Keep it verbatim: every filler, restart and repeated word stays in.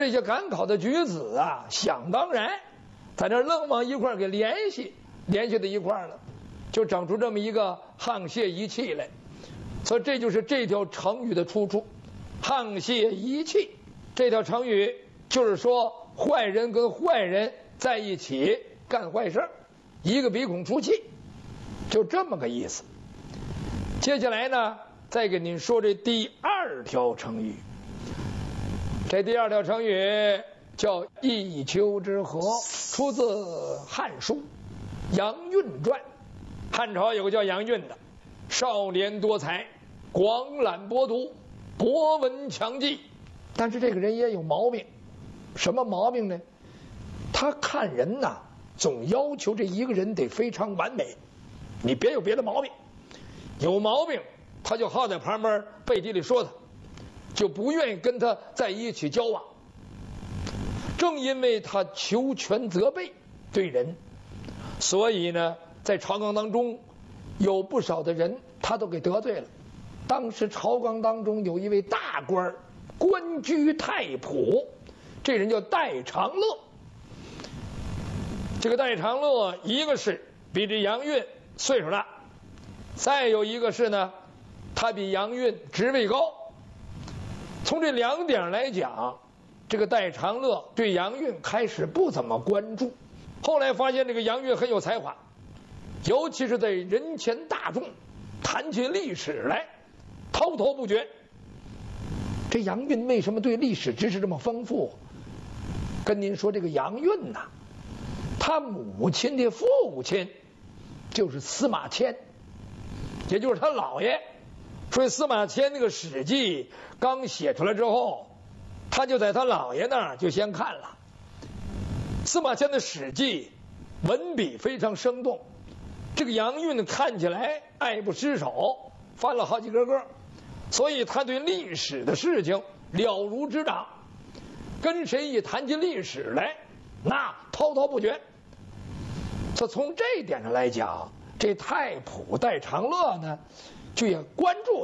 这些赶考的举子啊，想当然，在这愣往一块儿给联系，联系到一块儿了，就整出这么一个沆瀣一气来。所以这就是这条成语的出处，沆瀣一气。这条成语就是说坏人跟坏人在一起干坏事，一个鼻孔出气，就这么个意思。接下来呢，再给您说这第二条成语。这第二条成语叫一丘之貉，出自《汉书·杨运传》。汉朝有个叫杨运的，少年多才，广览博读，博闻强记。但是这个人也有毛病，什么毛病呢？他看人呐，总要求这一个人得非常完美，你别有别的毛病。有毛病，他就好在旁边背地里说他，就不愿意跟他在一起交往。正因为他求全责备对人，所以呢，在朝纲当中有不少的人他都给得罪了。当时朝纲当中有一位大官，官居太仆，这人叫戴长乐。这个戴长乐，一个是比这杨运岁数大，再有一个是呢，他比杨运职位高。从这两点来讲，这个戴长乐对杨运开始不怎么关注，后来发现这个杨运很有才华，尤其是在人前大众谈起历史来滔滔不绝。这杨运为什么对历史知识这么丰富？跟您说，这个杨运呐，他母亲的父亲就是司马迁，也就是他姥爷。所以司马迁那个《史记》刚写出来之后，他就在他姥爷那儿就先看了。司马迁的《史记》文笔非常生动，这个杨运看起来爱不释手，翻了好几个个，所以他对历史的事情了如指掌，跟谁一谈起历史来，那滔滔不绝。这从这一点上来讲，这太仆戴长乐呢，就也关注